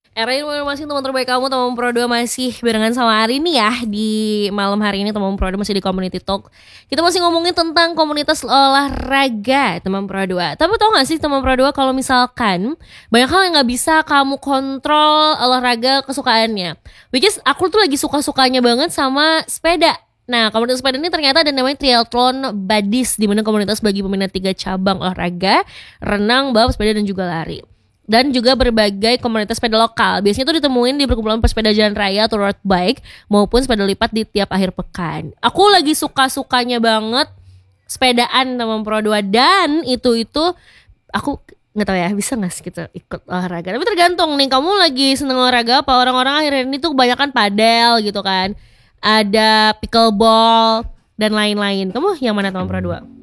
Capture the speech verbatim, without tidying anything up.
Era informasi teman terbaik kamu, teman Pro dua masih barengan sama Ari nih ya. Di malam hari ini teman Pro dua masih di Community Talk. Kita masih ngomongin tentang komunitas olahraga teman Pro dua. Tapi tau gak sih teman Pro dua, kalau misalkan banyak hal yang gak bisa kamu kontrol olahraga kesukaannya. Which is aku tuh lagi suka-sukanya banget sama sepeda. Nah, komunitas sepeda ini ternyata ada namanya Triathlon Buddies, di mana komunitas bagi peminat tiga cabang olahraga: renang, balap sepeda, dan juga lari. Dan juga berbagai komunitas sepeda lokal. Biasanya tuh ditemuin di perkumpulan pesepeda jalan raya atau road bike, maupun sepeda lipat di tiap akhir pekan. Aku lagi suka-sukanya banget sepedaan teman Pro dua, dan itu-itu aku nggak tahu ya bisa nggak sih kita ikut olahraga. Tapi tergantung nih, kamu lagi seneng olahraga apa? Orang-orang akhirnya ini tuh kebanyakan padel gitu kan, ada pickleball dan lain-lain. Kamu yang mana teman Pro dua?